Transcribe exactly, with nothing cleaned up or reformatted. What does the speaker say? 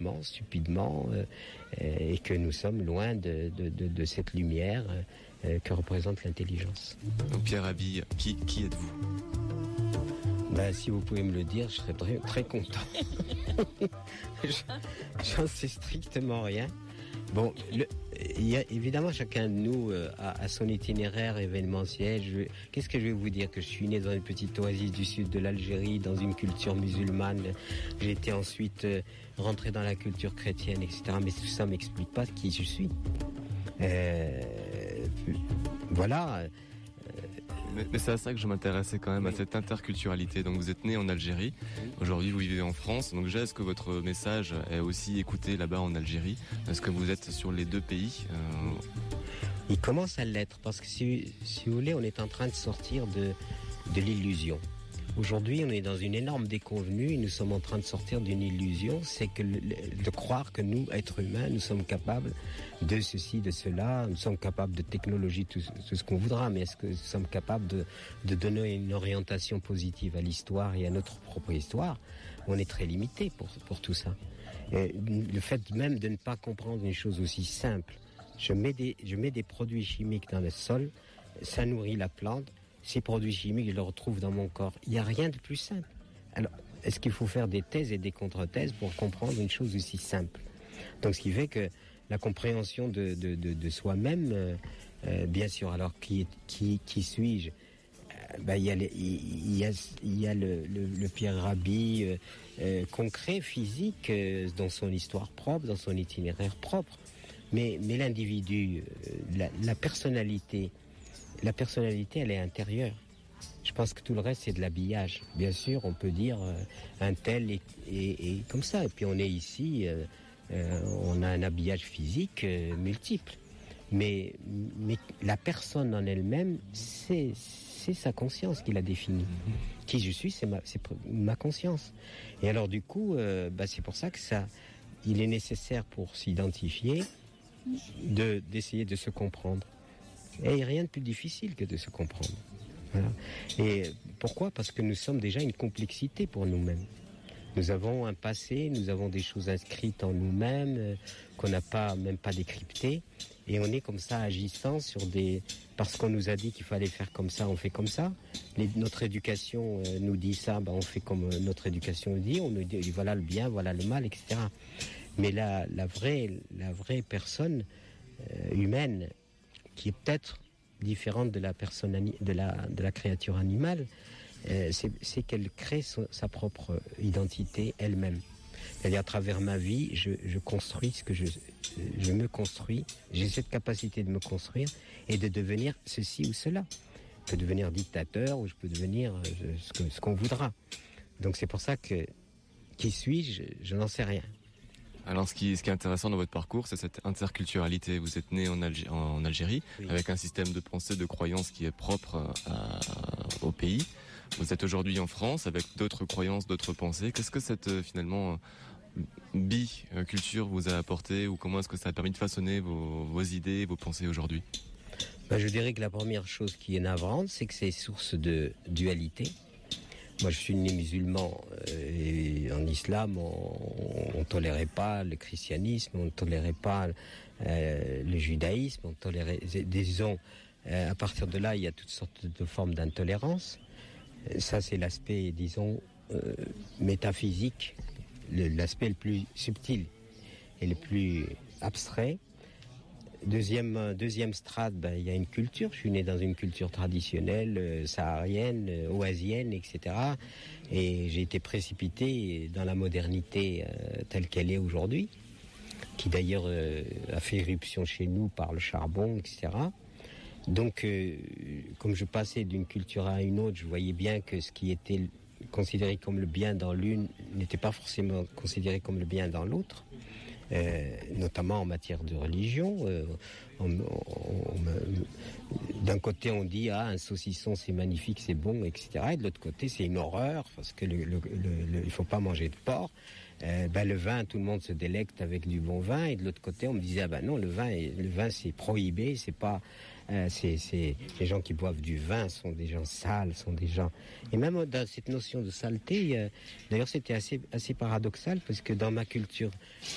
bêtement, stupidement, euh, et que nous sommes loin de, de, de, de cette lumière euh, que représente l'intelligence. Donc Pierre Rabhi, qui, qui êtes-vous ? Ben, si vous pouvez me le dire, je serais très, très content. J'en sais strictement rien. Bon, le, il y a, évidemment, chacun de nous euh, a, a son itinéraire événementiel. Je, qu'est-ce que je vais vous dire ? Que je suis né dans une petite oasis du sud de l'Algérie, dans une culture musulmane. J'ai été ensuite euh, rentré dans la culture chrétienne, et cetera. Mais tout ça ne m'explique pas qui je suis. Euh, voilà. Mais, mais c'est à ça que je m'intéressais quand même, oui. À cette interculturalité. Donc vous êtes né en Algérie, oui. Aujourd'hui vous vivez en France. Donc déjà, est-ce que votre message est aussi écouté là-bas en Algérie ? Est-ce que vous êtes sur les deux pays ? euh... Il commence à l'être, parce que si, si vous voulez, on est en train de sortir de, de l'illusion. Aujourd'hui, on est dans une énorme déconvenue et nous sommes en train de sortir d'une illusion, c'est que le, de croire que nous, êtres humains, nous sommes capables de ceci, de cela, nous sommes capables de technologie, tout, tout ce qu'on voudra, mais est-ce que nous sommes capables de, de donner une orientation positive à l'histoire et à notre propre histoire ? On est très limité pour, pour tout ça. Et le fait même de ne pas comprendre une chose aussi simple, je mets des, je mets des produits chimiques dans le sol, ça nourrit la plante. Ces produits chimiques, je les retrouve dans mon corps. Il n'y a rien de plus simple. Alors, est-ce qu'il faut faire des thèses et des contre-thèses pour comprendre une chose aussi simple ? Donc, ce qui fait que la compréhension de, de, de, de soi-même, euh, euh, bien sûr, alors qui, qui, qui suis-je ? euh, ben, il y a, les, il y a, il y a le, le, le Pierre Rabhi euh, euh, concret, physique, euh, dans son histoire propre, dans son itinéraire propre. Mais, mais l'individu, euh, la, la personnalité, La personnalité, elle est intérieure. Je pense que tout le reste, c'est de l'habillage. Bien sûr, on peut dire euh, un tel est, est, est comme ça. Et puis on est ici, euh, euh, on a un habillage physique euh, multiple. Mais, mais la personne en elle-même, c'est, c'est sa conscience qui la définit. Qui je suis, c'est ma, c'est ma conscience. Et alors du coup, euh, bah, c'est pour ça que ça, il est nécessaire pour s'identifier, de, d'essayer de se comprendre. Et rien de plus difficile que de se comprendre. Voilà. Et pourquoi ? Parce que nous sommes déjà une complexité pour nous-mêmes. Nous avons un passé, nous avons des choses inscrites en nous-mêmes euh, qu'on n'a pas, même pas décryptées. Et on est comme ça agissant sur des... Parce qu'on nous a dit qu'il fallait faire comme ça, on fait comme ça. Les, notre éducation euh, nous dit ça, ben on fait comme euh, notre éducation nous dit. On nous dit voilà le bien, voilà le mal, et cetera. Mais la, la, vraie, la vraie personne euh, humaine, qui est peut-être différente de la personne, de la, de la créature animale, euh, c'est, c'est qu'elle crée son, sa propre identité elle-même. C'est-à-dire à travers ma vie, je, je construis ce que je, je me construis. J'ai cette capacité de me construire et de devenir ceci ou cela. Je peux devenir dictateur ou je peux devenir euh, ce, que, ce qu'on voudra. Donc c'est pour ça que qui suis-je ? Je n'en sais rien. Alors ce qui, ce qui est intéressant dans votre parcours, c'est cette interculturalité. Vous êtes né en, Algé- en Algérie, oui. Avec un système de pensée, de croyance qui est propre à, au pays. Vous êtes aujourd'hui en France avec d'autres croyances, d'autres pensées. Qu'est-ce que cette finalement bi-culture vous a apporté, ou comment est-ce que ça a permis de façonner vos, vos idées, vos pensées aujourd'hui ? Ben, je dirais que la première chose qui est navrante, c'est que c'est source de dualité. Moi, je suis né musulman euh, et en islam, on ne tolérait pas le christianisme, on ne tolérait pas euh, le judaïsme, on tolérait, disons, euh, à partir de là, il y a toutes sortes de formes d'intolérance. Ça, c'est l'aspect, disons, euh, métaphysique, le, l'aspect le plus subtil et le plus abstrait. Deuxième, deuxième strate, ben, il y a une culture. Je suis né dans une culture traditionnelle, euh, saharienne, euh, oasienne, et cetera. Et j'ai été précipité dans la modernité euh, telle qu'elle est aujourd'hui, qui d'ailleurs euh, a fait éruption chez nous par le charbon, et cetera. Donc, euh, comme je passais d'une culture à une autre, je voyais bien que ce qui était considéré comme le bien dans l'une n'était pas forcément considéré comme le bien dans l'autre. Euh, notamment en matière de religion. Euh, on, on, on, d'un côté, on dit ah un saucisson c'est magnifique, c'est bon, et cetera. Et de l'autre côté, c'est une horreur parce que le, le, le, le, il faut pas manger de porc. Euh, ben le vin, tout le monde se délecte avec du bon vin. Et de l'autre côté, on me disait ah ben non, le vin, est, le vin c'est prohibé, c'est pas, euh, c'est, c'est les gens qui boivent du vin sont des gens sales, sont des gens. Et même dans cette notion de saleté, euh, d'ailleurs, c'était assez assez paradoxal parce que dans ma culture